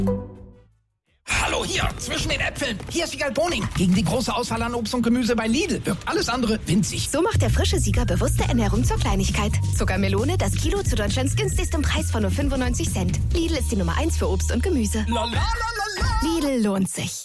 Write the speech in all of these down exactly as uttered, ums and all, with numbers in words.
Hallo, hier, zwischen den Äpfeln. Hier ist Wiegald Boning. Gegen die große Auswahl an Obst und Gemüse bei Lidl wirkt alles andere winzig. So macht der frische Sieger bewusste Ernährung zur Kleinigkeit. Zuckermelone, das Kilo zu Deutschlands günstigstem Preis von nur fünfundneunzig Cent. Lidl ist die Nummer eins für Obst und Gemüse. La, la, la, la, la. Lidl lohnt sich.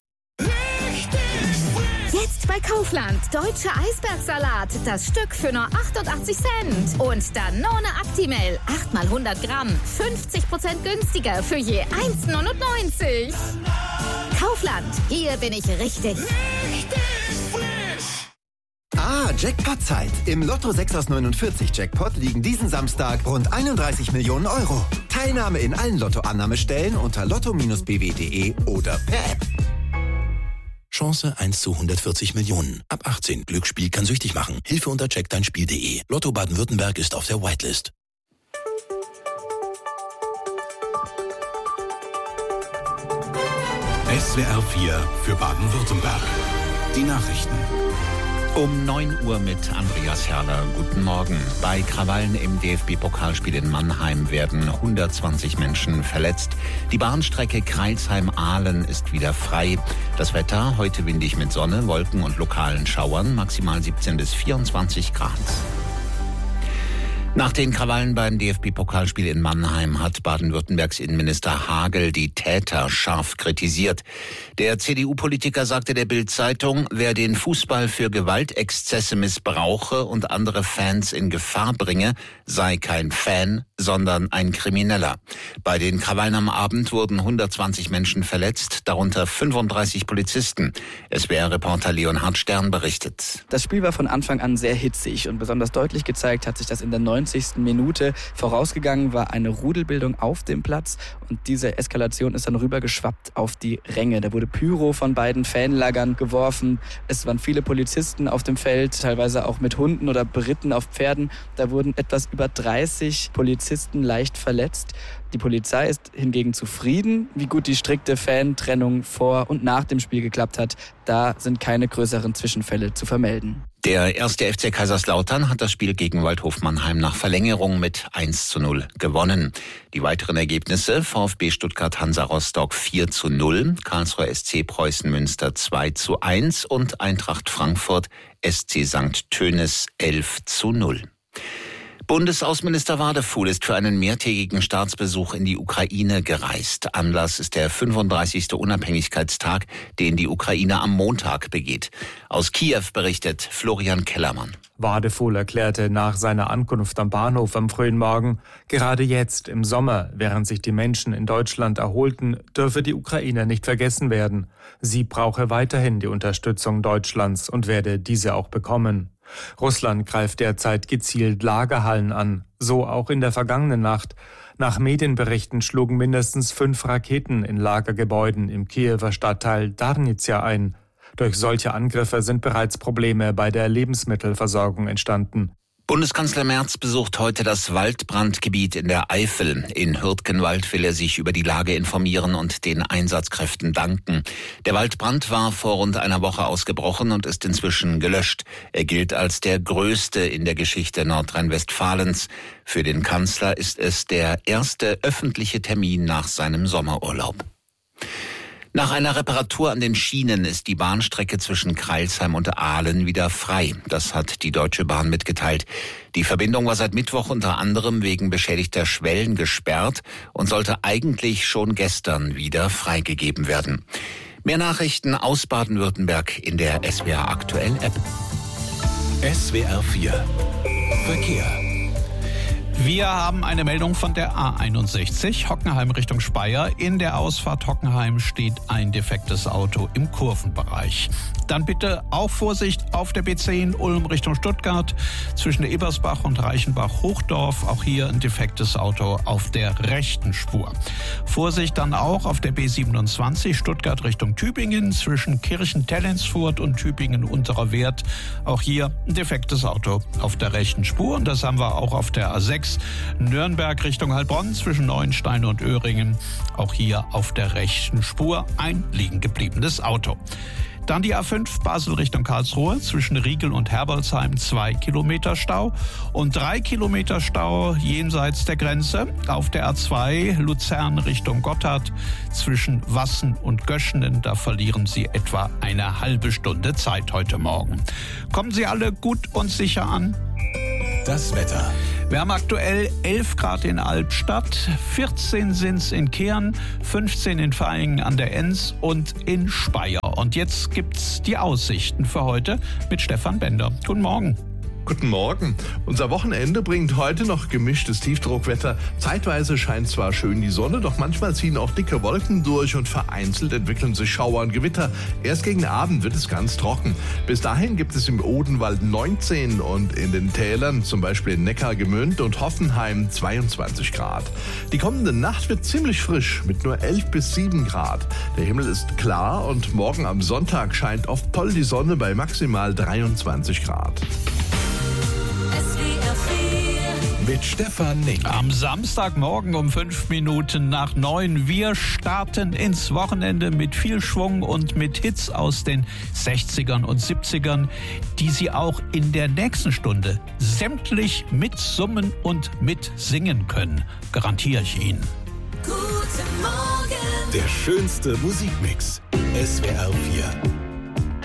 Jetzt bei Kaufland. Deutscher Eisbergsalat. Das Stück für nur achtundachtzig Cent. Und Danone Actimel. acht mal hundert Gramm. fünfzig Prozent günstiger für je eins Komma neunundneunzig. Kaufland. Hier bin ich richtig. Richtig frisch. Ah, Jackpot-Zeit. Im Lotto sechs aus neunundvierzig Jackpot liegen diesen Samstag rund einunddreißig Millionen Euro. Teilnahme in allen Lottoannahmestellen unter lotto Bindestrich b w punkt de oder per App. Chance eins zu hundertvierzig Millionen. Ab achtzehn. Glücksspiel kann süchtig machen. Hilfe unter check dein Spiel punkt de. Lotto Baden-Württemberg ist auf der Whitelist. S W R vier für Baden-Württemberg. Die Nachrichten. Um neun Uhr mit Andreas Herrler. Guten Morgen. Bei Krawallen im D F B-Pokalspiel in Mannheim werden hundertzwanzig Menschen verletzt. Die Bahnstrecke Crailsheim-Ahlen ist wieder frei. Das Wetter heute windig mit Sonne, Wolken und lokalen Schauern, maximal siebzehn bis vierundzwanzig Grad. Nach den Krawallen beim D F B-Pokalspiel in Mannheim hat Baden-Württembergs Innenminister Hagel die Täter scharf kritisiert. Der C D U-Politiker sagte der Bild-Zeitung, wer den Fußball für Gewaltexzesse missbrauche und andere Fans in Gefahr bringe, sei kein Fan, sondern ein Krimineller. Bei den Krawallen am Abend wurden hundertzwanzig Menschen verletzt, darunter fünfunddreißig Polizisten. S W R-Reporter Leonhard Stern berichtet. Das Spiel war von Anfang an sehr hitzig und besonders deutlich gezeigt hat sich das in der neunzigsten Minute. Vorausgegangen war eine Rudelbildung auf dem Platz und diese Eskalation ist dann rübergeschwappt auf die Ränge. Da wurde Pyro von beiden Fanlagern geworfen. Es waren viele Polizisten auf dem Feld, teilweise auch mit Hunden oder beritten auf Pferden. Da wurden etwas über dreißig Polizisten leicht verletzt. Die Polizei ist hingegen zufrieden, wie gut die strikte Fantrennung vor und nach dem Spiel geklappt hat. Da sind keine größeren Zwischenfälle zu vermelden. Der erste F C Kaiserslautern hat das Spiel gegen Waldhof Mannheim nach Verlängerung mit eins zu null gewonnen. Die weiteren Ergebnisse: VfB Stuttgart Hansa Rostock vier zu null, Karlsruher S C Preußen Münster zwei zu eins und Eintracht Frankfurt S C Sankt Tönis elf zu null. Bundesaußenminister Wadefuhl ist für einen mehrtägigen Staatsbesuch in die Ukraine gereist. Anlass ist der fünfunddreißigste Unabhängigkeitstag, den die Ukraine am Montag begeht. Aus Kiew berichtet Florian Kellermann. Wadefuhl erklärte nach seiner Ankunft am Bahnhof am frühen Morgen, gerade jetzt im Sommer, während sich die Menschen in Deutschland erholten, dürfe die Ukraine nicht vergessen werden. Sie brauche weiterhin die Unterstützung Deutschlands und werde diese auch bekommen. Russland greift derzeit gezielt Lagerhallen an, so auch in der vergangenen Nacht. Nach Medienberichten schlugen mindestens fünf Raketen in Lagergebäuden im Kiewer Stadtteil Darnizia ein. Durch solche Angriffe sind bereits Probleme bei der Lebensmittelversorgung entstanden. Bundeskanzler Merz besucht heute das Waldbrandgebiet in der Eifel. In Hürtgenwald will er sich über die Lage informieren und den Einsatzkräften danken. Der Waldbrand war vor rund einer Woche ausgebrochen und ist inzwischen gelöscht. Er gilt als der größte in der Geschichte Nordrhein-Westfalens. Für den Kanzler ist es der erste öffentliche Termin nach seinem Sommerurlaub. Nach einer Reparatur an den Schienen ist die Bahnstrecke zwischen Crailsheim und Ahlen wieder frei. Das hat die Deutsche Bahn mitgeteilt. Die Verbindung war seit Mittwoch unter anderem wegen beschädigter Schwellen gesperrt und sollte eigentlich schon gestern wieder freigegeben werden. Mehr Nachrichten aus Baden-Württemberg in der S W R Aktuell App. S W R vier Verkehr. Wir haben eine Meldung von der A einundsechzig, Hockenheim Richtung Speyer. In der Ausfahrt Hockenheim steht ein defektes Auto im Kurvenbereich. Dann bitte auch Vorsicht auf der B zehn Ulm Richtung Stuttgart zwischen Ebersbach und Reichenbach-Hochdorf. Auch hier ein defektes Auto auf der rechten Spur. Vorsicht dann auch auf der B siebenundzwanzig Stuttgart Richtung Tübingen zwischen Kirchen-Tellensfurt und Tübingen-Unterer Wert. Auch hier ein defektes Auto auf der rechten Spur. Und das haben wir auch auf der A sechs Nürnberg Richtung Heilbronn zwischen Neuenstein und Öhringen. Auch hier auf der rechten Spur ein liegen gebliebenes Auto. Dann die A fünf Basel Richtung Karlsruhe zwischen Riegel und Herbolzheim zwei Kilometer Stau und drei Kilometer Stau jenseits der Grenze auf der A zwei Luzern Richtung Gotthard zwischen Wassen und Göschenen. Da verlieren Sie etwa eine halbe Stunde Zeit heute Morgen. Kommen Sie alle gut und sicher an. Das Wetter. Wir haben aktuell elf Grad in Albstadt, vierzehn sind's in Kehren, fünfzehn in Vaihingen an der Enns und in Speyer. Und jetzt gibt's die Aussichten für heute mit Stefan Bender. Guten Morgen. Guten Morgen. Unser Wochenende bringt heute noch gemischtes Tiefdruckwetter. Zeitweise scheint zwar schön die Sonne, doch manchmal ziehen auch dicke Wolken durch und vereinzelt entwickeln sich Schauer und Gewitter. Erst gegen Abend wird es ganz trocken. Bis dahin gibt es im Odenwald neunzehn und in den Tälern, zum Beispiel in Neckargemünd und Hoffenheim, zweiundzwanzig Grad. Die kommende Nacht wird ziemlich frisch mit nur elf bis sieben Grad. Der Himmel ist klar und morgen am Sonntag scheint oft toll die Sonne bei maximal dreiundzwanzig Grad. Mit Stefan Nink. Am Samstagmorgen um fünf Minuten nach neun. Wir starten ins Wochenende mit viel Schwung und mit Hits aus den sechzigern und siebzigern, die Sie auch in der nächsten Stunde sämtlich mitsummen und mitsingen können. Garantiere ich Ihnen. Guten Morgen. Der schönste Musikmix. S W R vier.